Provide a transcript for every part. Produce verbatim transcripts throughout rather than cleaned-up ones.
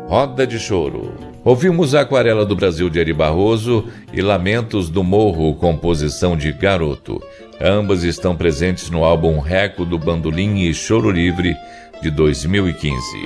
Roda de Choro. Ouvimos Aquarela do Brasil de Ari Barroso e Lamentos do Morro, composição de Garoto. Ambas estão presentes no álbum Reco do Bandolim e Choro Livre, de dois mil e quinze.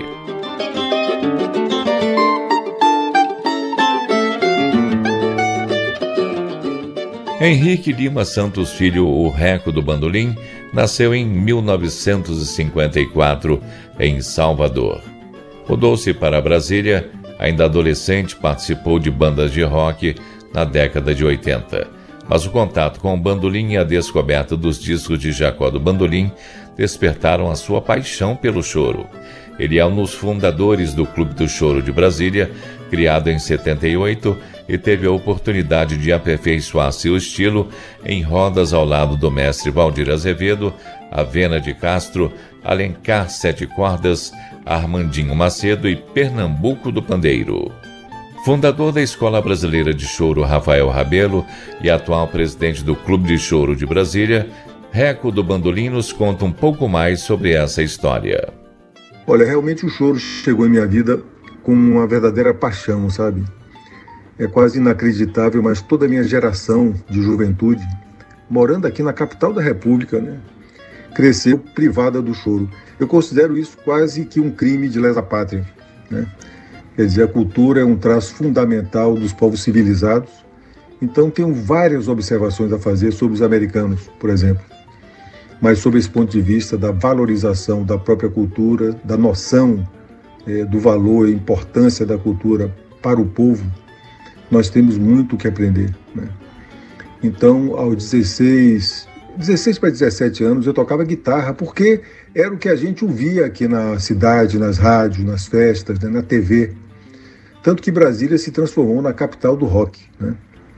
Henrique Lima Santos Filho, o Reco do Bandolim, nasceu em mil novecentos e cinquenta e quatro, em Salvador. Mudou-se para Brasília. Ainda adolescente, participou de bandas de rock na década de oitenta. Mas o contato com o bandolim e a descoberta dos discos de Jacó do Bandolim despertaram a sua paixão pelo choro. Ele é um dos fundadores do Clube do Choro de Brasília, criado em setenta e oito, e teve a oportunidade de aperfeiçoar seu estilo em rodas ao lado do mestre Valdir Azevedo, Avena de Castro, Alencar Sete Cordas, Armandinho Macedo e Pernambuco do Pandeiro. Fundador da Escola Brasileira de Choro Rafael Rabelo e atual presidente do Clube de Choro de Brasília, Reco do Bandolim nos conta um pouco mais sobre essa história. Olha, realmente o choro chegou em minha vida com uma verdadeira paixão, sabe? É quase inacreditável, mas toda a minha geração de juventude, morando aqui na capital da República, né, cresceu privada do choro. Eu considero isso quase que um crime de lesa pátria, né? Quer dizer, a cultura é um traço fundamental dos povos civilizados. Então tenho várias observações a fazer sobre os americanos, por exemplo. Mas sob esse ponto de vista da valorização da própria cultura, da noção é, do valor e importância da cultura para o povo, nós temos muito o que aprender, né? Então, aos dezesseis, dezesseis para dezessete anos, eu tocava guitarra, porque era o que a gente ouvia aqui na cidade, nas rádios, nas festas, né, na T V. Tanto que Brasília se transformou na capital do rock, né?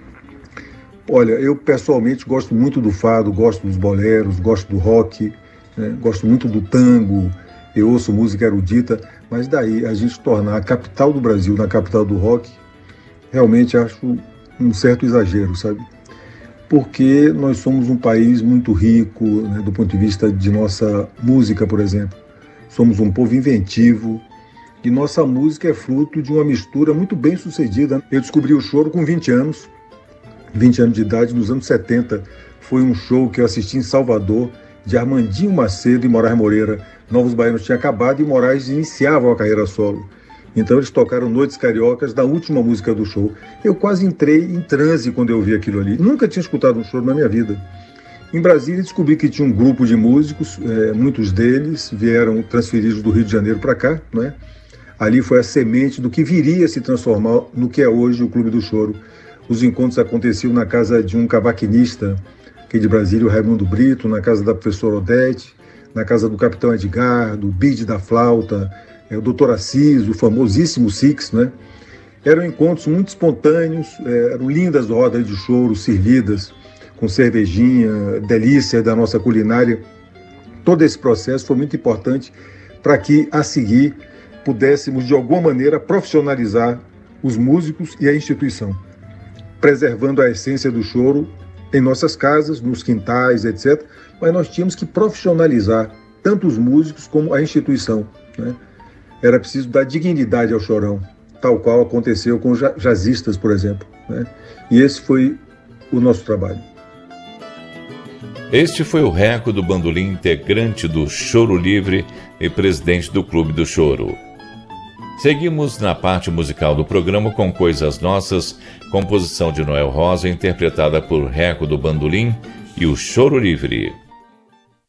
Olha, eu pessoalmente gosto muito do fado, gosto dos boleros, gosto do rock, né, gosto muito do tango, eu ouço música erudita, mas daí a gente tornar a capital do Brasil na capital do rock, realmente acho um certo exagero, sabe? Porque nós somos um país muito rico, né, do ponto de vista de nossa música, por exemplo. Somos um povo inventivo e nossa música é fruto de uma mistura muito bem sucedida. Eu descobri o choro com vinte anos, vinte anos de idade, nos anos setenta. Foi um show que eu assisti em Salvador, de Armandinho Macedo e Moraes Moreira. Novos Baianos tinha acabado e Moraes iniciava a carreira solo. Então eles tocaram Noites Cariocas, da última música do show. Eu quase entrei em transe quando eu ouvi aquilo ali. Nunca tinha escutado um choro na minha vida. Em Brasília descobri que tinha um grupo de músicos, é, muitos deles vieram transferidos do Rio de Janeiro para cá, né? Ali foi a semente do que viria a se transformar no que é hoje o Clube do Choro. Os encontros aconteciam na casa de um cavaquinista aqui de Brasília, o Raimundo Brito, na casa da professora Odete, na casa do Capitão Edgar, do Bide da Flauta, é, o doutor Assis, o famosíssimo Six, né? Eram encontros muito espontâneos, é, eram lindas rodas de choro servidas com cervejinha, delícia da nossa culinária. Todo esse processo foi muito importante para que, a seguir, pudéssemos, de alguma maneira, profissionalizar os músicos e a instituição, preservando a essência do choro em nossas casas, nos quintais, etcétera. Mas nós tínhamos que profissionalizar tanto os músicos como a instituição, né? Era preciso dar dignidade ao chorão, tal qual aconteceu com os jazzistas, por exemplo, né? E esse foi o nosso trabalho. Este foi o Reco do Bandolim, integrante do Choro Livre e presidente do Clube do Choro. Seguimos na parte musical do programa com Coisas Nossas, composição de Noel Rosa, interpretada por Reco do Bandolim e o Choro Livre.